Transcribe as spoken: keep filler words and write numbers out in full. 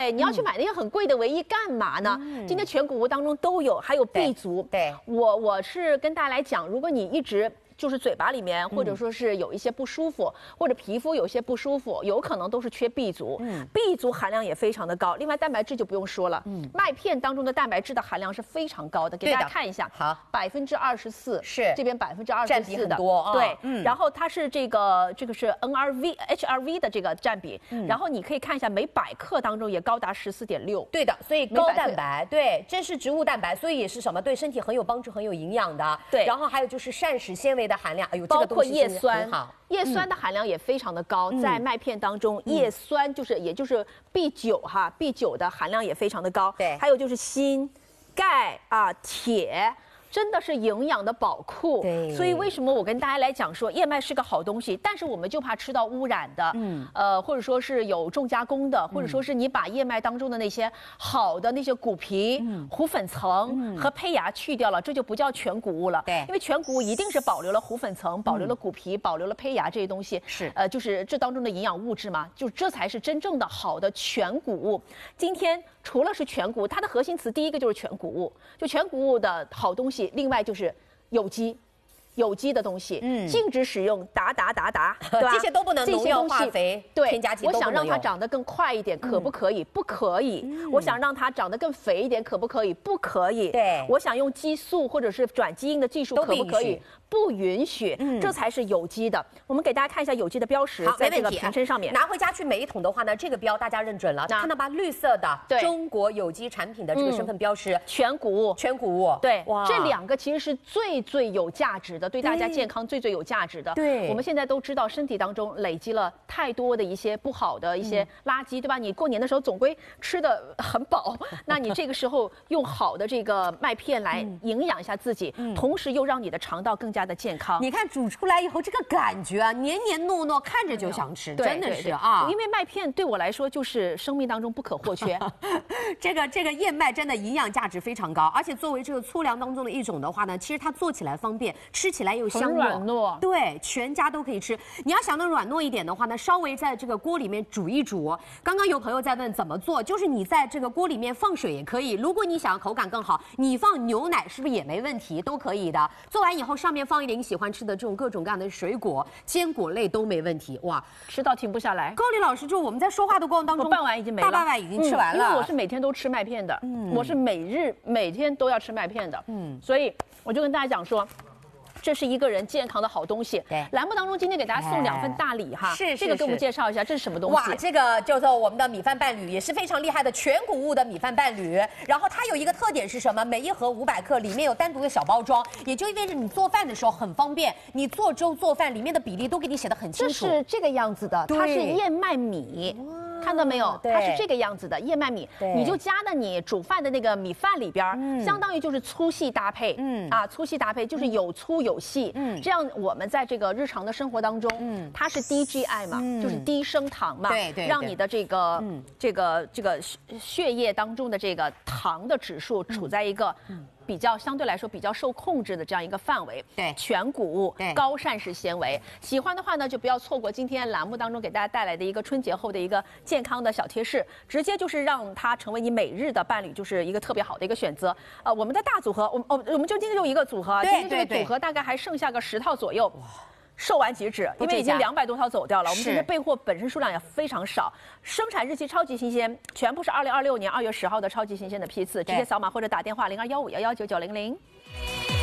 对，你要去买那些很贵的维 E 干嘛呢？嗯、今天全谷物当中都有，还有 B 族。 对， 对我我是跟大家来讲，如果你一直。就是嘴巴里面，或者说是有一些不舒服，嗯、或者皮肤有些不舒服，有可能都是缺 B 族。嗯 ，B 族含量也非常的高。另外，蛋白质就不用说了，嗯，麦片当中的蛋白质的含量是非常高的。给大家看一下， 好， 百分之二十四是这边百分之二十四的， 多啊、 对，嗯。然后它是这个这个是 N R V、H R V 的这个占比，嗯、然后你可以看一下每百克当中也高达十四点六。 对的，所以高蛋白，对，这是植物蛋白，所以也是什么对身体很有帮助、很有营养的。 对， 然后还有就是膳食纤维的含量，哎呦，这个。 包括叶酸，叶嗯酸的含量也非常的高，嗯、在麦片当中，叶酸就是也就是 B 九 哈 ，B 九 的含量也非常的高。 对， 还有就是锌、钙啊、铁。真的是营养的宝库， 对， 所以为什么我跟大家来讲说燕麦是个好东西，但是我们就怕吃到污染的，嗯，呃，或者说是有重加工的，或者说是你把燕麦当中的那些好的那些谷皮、嗯、糊粉层、嗯、和胚芽去掉了，这就不叫全谷物了， 对， 因为全谷物一定是保留了糊粉层、保留了谷皮、嗯、保留了胚芽这些东西， 是， 呃，就是这当中的营养物质嘛，就这才是真正的好的全谷物。今天除了是全谷，它的核心词第一个就是全谷物，就全谷物的好东西。另外就是有机，有机的东西，嗯，禁止使用达达达达，对吧？ 这些都不能，农药、化肥、 对， 添加剂都不能用。 我想让它长得更快一点，可不可以？不可以。我想让它长得更肥一点，可不可以？不可以。 对， 我想用激素或者是转基因的技术，可不可以？不允许，嗯，这才是有机的。我们给大家看一下有机的标识，在这个瓶身上面。 拿回家去每一桶的话呢，这个标大家认准了，看到吧？绿色的中国有机产品的这个身份标识， 全谷物， 全谷物。 对，这两个其实是最最有价值的，对大家健康最最有价值的。 对， 我们现在都知道身体当中累积了太多的一些不好的一些垃圾，对吧？你过年的时候总归吃的很饱，那你这个时候用好的这个麦片来营养一下自己，同时又让你的肠道更加的健康。 你看煮出来以后，这个感觉啊，黏黏糯糯，看着就想吃，真的是啊。 因为麦片对我来说就是生命当中不可或缺。 这个这个燕麦真的营养价值非常高，而且作为这个粗粮当中的一种的话呢，其实它做起来方便，吃起来又香软糯。 对，全家都可以吃。你要想的软糯一点的话呢，稍微在这个锅里面煮一煮。刚刚有朋友在问怎么做，就是你在这个锅里面放水也可以。如果你想要口感更好，你放牛奶是不是也没问题？都可以的。做完以后上面放一点喜欢吃的这种各种各样的水果、坚果类都没问题。哇， 吃到停不下来。 高丽老师，就我们在说话的过程当中， 我半碗已经没了， 大半碗已经吃完了。 嗯、因为我是每天都吃麦片的，嗯，我是每日每天都要吃麦片的，嗯，所以我就跟大家讲说。这是一个人健康的好东西。 对， 栏目当中今天给大家送两份大礼哈， 是这个给我们介绍一下，这是什么东西？ 哇，这个叫做我们的米饭伴侣，也是非常厉害的全谷物的米饭伴侣。然后它有一个特点是什么？每一盒五百克，里面有单独的小包装，也就意味着你做饭的时候很方便。你做粥做饭，里面的比例都给你写得很清楚。 这是这个样子的，它是燕麦米。看到没有？它是这个样子的燕麦米，你就加到你煮饭的那个米饭里边，嗯、相当于就是粗细搭配，嗯啊，粗细搭配就是有粗有细，嗯，这样我们在这个日常的生活当中，嗯，它是低 G I 嘛，嗯、就是低升糖嘛， 对 对, 对， 让你的这个、嗯、这个这个血液当中的这个糖的指数处在一个。嗯比较相对来说比较受控制的这样一个范围， 对， 全谷物，高膳食纤维，喜欢的话呢就不要错过今天栏目当中给大家带来的一个春节后的一个健康的小贴士，直接就是让它成为你每日的伴侣，就是一个特别好的一个选择。呃，我们的大组合，我们哦，我们就今天就一个组合，今天这个组合大概还剩下个十套左右。售完即止，因为已经两百多套走掉了。我们今天备货本身数量也非常少，生产日期超级新鲜，全部是二零二六年二月十号的超级新鲜的批次，直接扫码或者打电话零二幺五幺幺九九零零。